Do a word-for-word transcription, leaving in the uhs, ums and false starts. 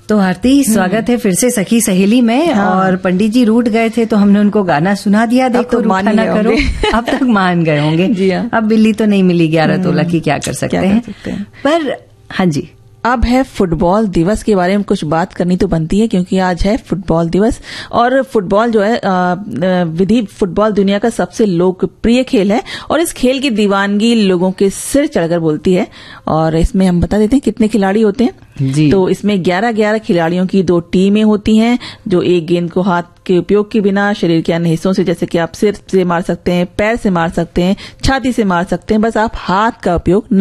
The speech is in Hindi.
तो आरती, स्वागत है फिर से सखी सहेली में। हाँ। और पंडित जी रूठ गए थे तो हमने उनको गाना सुना दिया, देखो रूठा ना करो। अब तक मान गए होंगे। जी हाँ। अब बिल्ली तो नहीं मिली ग्यारह तोला की, क्या कर सकते हैं, पर हाँ जी। अब है फुटबॉल दिवस के बारे में कुछ बात करनी तो बनती है, क्योंकि आज है फुटबॉल दिवस। और फुटबॉल जो है विधि फुटबॉल दुनिया का सबसे लोकप्रिय खेल है और इस खेल की दीवानगी लोगों के सिर चढ़कर बोलती है। और इसमें हम बता देते हैं कितने खिलाड़ी होते हैं जी। तो इसमें ग्यारह ग्यारह खिलाड़ियों की दो टीमें होती हैं, जो एक गेंद को हाथ के उपयोग के बिना शरीर के अन्य हिस्सों से, जैसे कि आप सिर से मार सकते हैं, पैर से मार सकते हैं, छाती से मार सकते हैं, बस आप हाथ का उपयोग